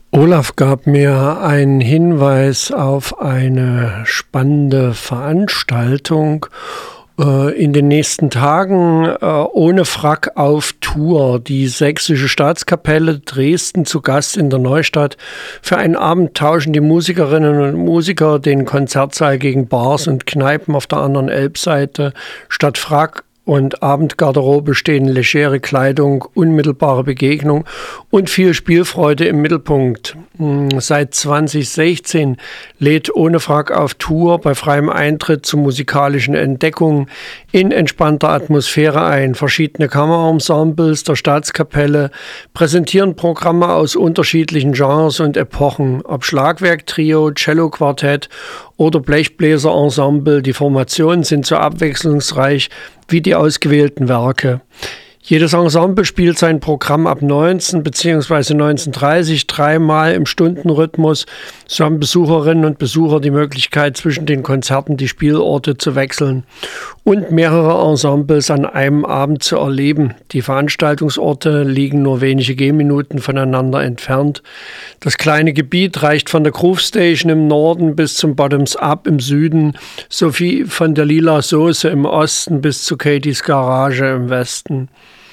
Olaf gab mir einen Hinweis auf eine spannende Veranstaltung in den nächsten Tagen ohne Frack auf Tour. Die Sächsische Staatskapelle Dresden zu Gast in der Neustadt. Für einen Abend tauschen die Musikerinnen und Musiker den Konzertsaal gegen Bars und Kneipen auf der anderen Elbseite. Statt Frack und Abendgarderobe stehen legere Kleidung, unmittelbare Begegnung und viel Spielfreude im Mittelpunkt. Seit 2016 lädt Ohne Frack auf Tour bei freiem Eintritt zu musikalischen Entdeckungen in entspannter Atmosphäre ein. Verschiedene Kammerensembles der Staatskapelle präsentieren Programme aus unterschiedlichen Genres und Epochen, ob Schlagwerk-Trio, Cello-Quartett oder Blechbläser-Ensemble. Die Formationen sind so abwechslungsreich wie die ausgewählten Werke. Jedes Ensemble spielt sein Programm ab 19 bzw. 19:30 dreimal im Stundenrhythmus. So haben Besucherinnen und Besucher die Möglichkeit, zwischen den Konzerten die Spielorte zu wechseln und mehrere Ensembles an einem Abend zu erleben. Die Veranstaltungsorte liegen nur wenige Gehminuten voneinander entfernt. Das kleine Gebiet reicht von der Groove Station im Norden bis zum Bottoms Up im Süden, sowie von der Lila Soße im Osten bis zu Katie's Garage im Westen.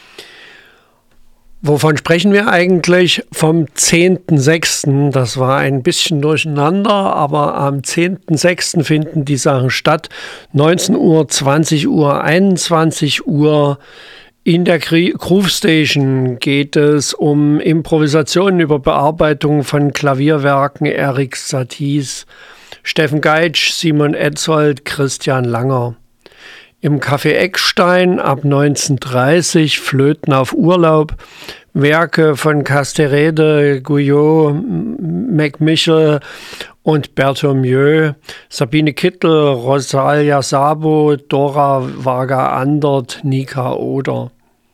Wovon sprechen wir eigentlich? Vom 10.06. Das war ein bisschen durcheinander, aber am 10.06. finden die Sachen statt. 19 Uhr, 20 Uhr, 21 Uhr. In der Groove Station geht es um Improvisationen über Bearbeitung von Klavierwerken Erik Saties, Steffen Geitsch, Simon Etzold, Christian Langer. Im Café Eckstein ab 19:30 Flöten auf Urlaub, Werke von Casterede, Guyot, McMichel und Berthomieu, Sabine Kittel, Rosalia Sabo, Dora Varga-Andert, Nika Oder.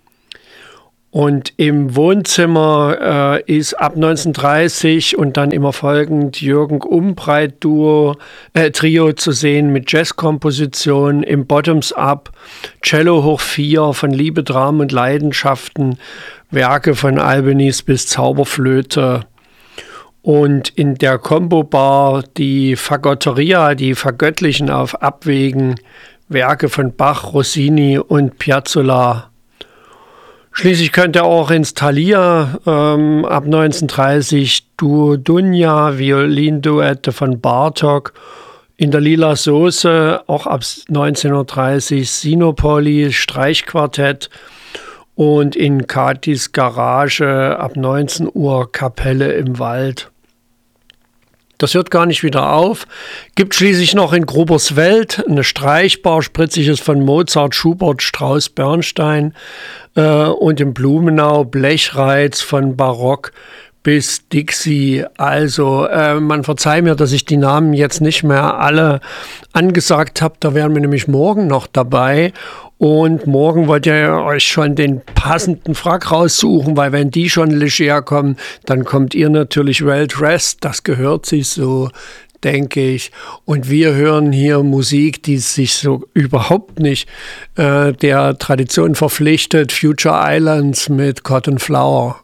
Und im Wohnzimmer ist ab 19:30 und dann immer folgend Jürgen Umbreit Trio zu sehen mit Jazzkomposition im Bottoms Up, Cello hoch 4 von Liebe, Dramen und Leidenschaften, Werke von Albanese bis Zauberflöte. Und in der Combo-Bar die Fagotteria, die Vergöttlichen auf Abwägen, Werke von Bach, Rossini und Piazzolla. Schließlich könnt ihr auch ins Thalia ab 19:30 Duo Dunja, Violinduette von Bartók. In der Lila Soße auch ab 19:30 Sinopoli, Streichquartett. Und in Katis Garage ab 19 Uhr Kapelle im Wald. Das hört gar nicht wieder auf. Gibt schließlich noch in Gruberswelt eine Streichbar, Spritziges von Mozart, Schubert, Strauss, Bernstein und in Blumenau Blechreiz von Barock bis Dixie. Also man verzeiht mir, dass ich die Namen jetzt nicht mehr alle angesagt habe. Da wären wir nämlich morgen noch dabei. Und morgen wollt ihr euch schon den passenden Frack raussuchen, weil wenn die schon leger kommen, dann kommt ihr natürlich well dressed. Das gehört sich so, denke ich. Und wir hören hier Musik, die sich so überhaupt nicht der Tradition verpflichtet. Future Islands mit Cotton Flower.